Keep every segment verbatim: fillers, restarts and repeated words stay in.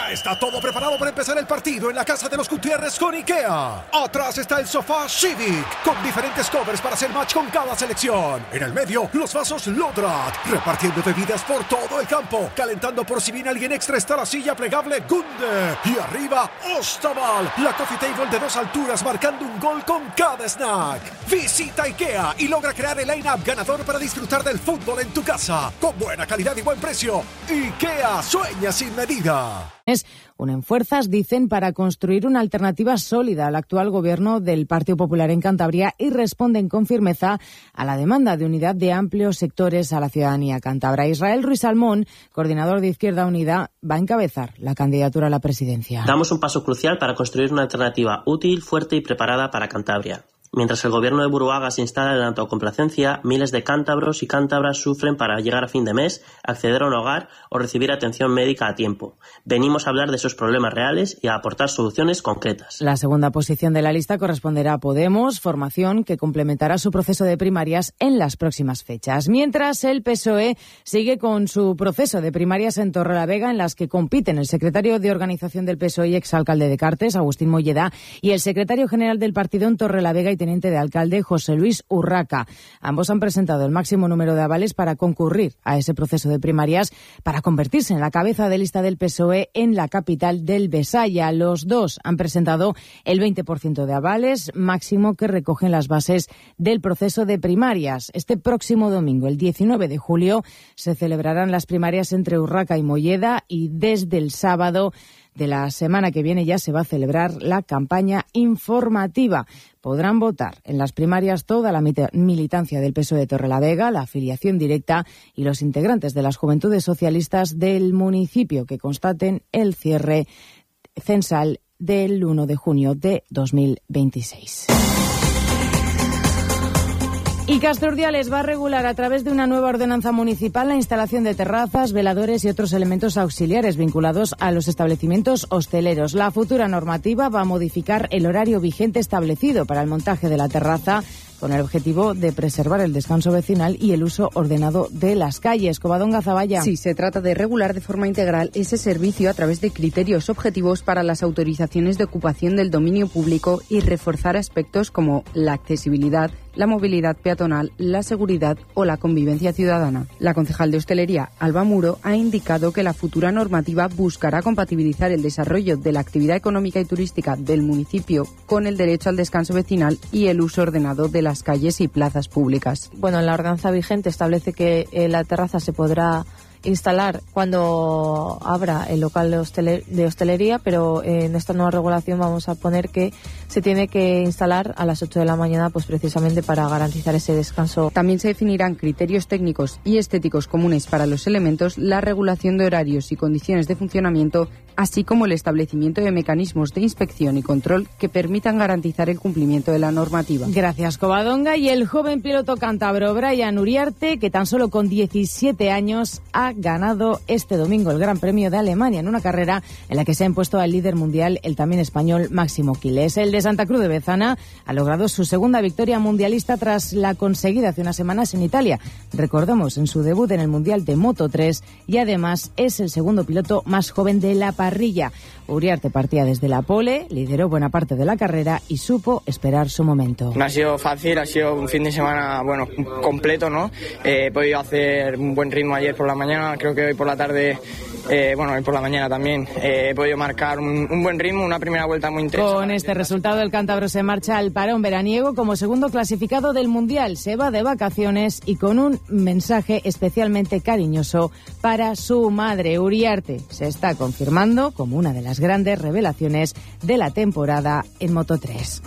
Ya está todo preparado para empezar el partido en la casa de los Gutiérrez con IKEA. Atrás está el sofá Civic, con diferentes covers para hacer match con cada selección. En el medio, los vasos Lodrat, repartiendo bebidas por todo el campo. Calentando por si viene alguien extra está la silla plegable Gunde. Y arriba, Ostaval, la coffee table de dos alturas marcando un gol con cada snack. Visita IKEA y logra crear el line-up ganador para disfrutar del fútbol en tu casa. Con buena calidad y buen precio. IKEA, sueña sin medida. Unen fuerzas, dicen, para construir una alternativa sólida al actual gobierno del Partido Popular en Cantabria y responden con firmeza a la demanda de unidad de amplios sectores a la ciudadanía cántabra. Israel Ruiz Salmón, coordinador de Izquierda Unida, va a encabezar la candidatura a la presidencia. Damos un paso crucial para construir una alternativa útil, fuerte y preparada para Cantabria. Mientras el gobierno de Buruaga se instala en la autocomplacencia, miles de cántabros y cántabras sufren para llegar a fin de mes, acceder a un hogar o recibir atención médica a tiempo. Venimos a hablar de esos problemas reales y a aportar soluciones concretas. La segunda posición de la lista corresponderá a Podemos, formación que complementará su proceso de primarias en las próximas fechas. Mientras, el P S O E sigue con su proceso de primarias en Torrelavega, en las que compiten el secretario de organización del P S O E y exalcalde de Cartes, Agustín Molleda, y el secretario general del partido en Torrelavega y teniente de alcalde, José Luis Urraca. Ambos han presentado el máximo número de avales para concurrir a ese proceso de primarias, para convertirse en la cabeza de lista del P S O E en la capital del Besaya. Los dos han presentado el veinte por ciento de avales, máximo que recogen las bases del proceso de primarias. Este próximo domingo, el diecinueve de julio, se celebrarán las primarias entre Urraca y Molleda y desde el sábado de la semana que viene ya se va a celebrar la campaña informativa. Podrán votar en las primarias toda la militancia del P S O E de Torrelavega, la afiliación directa y los integrantes de las Juventudes Socialistas del municipio que constaten el cierre censal del uno de junio de dos mil veintiséis. Y Castro Urdiales va a regular a través de una nueva ordenanza municipal la instalación de terrazas, veladores y otros elementos auxiliares vinculados a los establecimientos hosteleros. La futura normativa va a modificar el horario vigente establecido para el montaje de la terraza, con el objetivo de preservar el descanso vecinal y el uso ordenado de las calles. Covadonga Zavalla. Sí, se trata de regular de forma integral ese servicio a través de criterios objetivos para las autorizaciones de ocupación del dominio público y reforzar aspectos como la accesibilidad, la movilidad peatonal, la seguridad o la convivencia ciudadana. La concejal de hostelería, Alba Muro, ha indicado que la futura normativa buscará compatibilizar el desarrollo de la actividad económica y turística del municipio con el derecho al descanso vecinal y el uso ordenado de las calles y plazas públicas. Bueno, la ordenanza vigente establece que eh, la terraza se podrá instalar cuando abra el local de, hosteler, de hostelería, pero en esta nueva regulación vamos a poner que se tiene que instalar a las ocho de la mañana, pues precisamente para garantizar ese descanso. También se definirán criterios técnicos y estéticos comunes para los elementos, la regulación de horarios y condiciones de funcionamiento, así como el establecimiento de mecanismos de inspección y control que permitan garantizar el cumplimiento de la normativa. Gracias, Covadonga. Y el joven piloto cántabro Brian Uriarte, que tan solo con diecisiete años ha ganado este domingo el Gran Premio de Alemania en una carrera en la que se ha impuesto al líder mundial, el también español Máximo Quiles. El de Santa Cruz de Bezana ha logrado su segunda victoria mundialista tras la conseguida hace unas semanas en Italia. Recordemos, en su debut en el Mundial de Moto tres, y además es el segundo piloto más joven de la parrilla. Uriarte partía desde la pole, lideró buena parte de la carrera y supo esperar su momento. No ha sido fácil, ha sido un fin de semana bueno completo, ¿no? Eh, he podido hacer un buen ritmo ayer por la mañana, creo que hoy por la tarde, eh, bueno, hoy por la mañana también, eh, he podido marcar un, un buen ritmo, una primera vuelta muy intensa. Con este resultado, el cántabro se marcha al parón veraniego como segundo clasificado del Mundial. Se va de vacaciones y con un mensaje especialmente cariñoso para su madre. Uriarte se está confirmando como una de las grandes revelaciones de la temporada en Moto tres.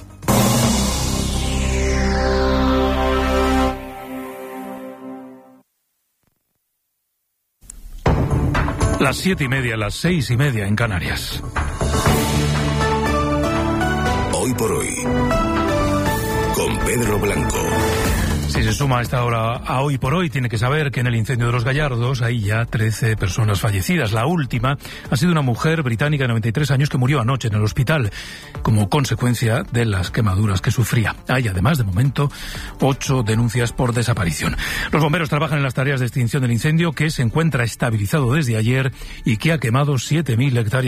Las siete y media, las seis y media en Canarias. Hoy por hoy, con Pedro Blanco. Si se suma a esta hora a Hoy por Hoy, tiene que saber que en el incendio de Los Gallardos hay ya trece personas fallecidas. La última ha sido una mujer británica de noventa y tres años que murió anoche en el hospital como consecuencia de las quemaduras que sufría. Hay además, de momento, ocho denuncias por desaparición. Los bomberos trabajan en las tareas de extinción del incendio, que se encuentra estabilizado desde ayer y que ha quemado siete mil hectáreas